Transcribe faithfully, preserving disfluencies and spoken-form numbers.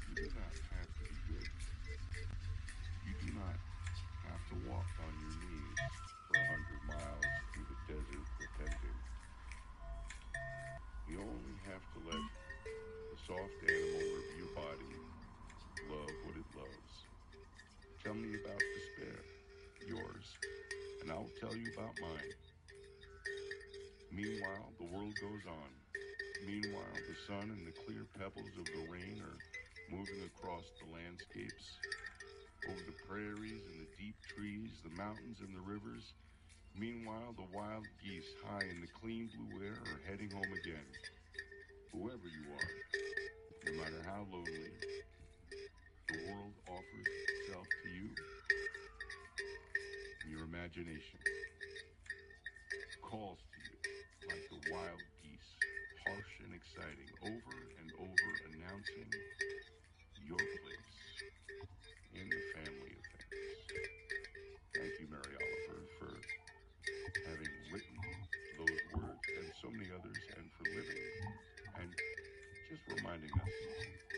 You do not have to be good. You do not have to walk on your knees for a hundred miles through the desert repenting. You only have to let the soft animal of your body love what it loves. Tell me about despair, yours, and I'll tell you about mine. Meanwhile, the world goes on. Meanwhile, the sun and the clear pebbles of the rain are moving across the landscapes, over the prairies and the deep trees, the mountains and the rivers. Meanwhile, the wild geese high in the clean blue air are heading home again. Whoever you are, no matter how lonely, the world offers itself to you in your imagination, calls to you like the wild geese, harsh and exciting, over and over announcing your place in the family of things. Thank you, Mary Oliver, for having written those words and so many others, and for living and just reminding us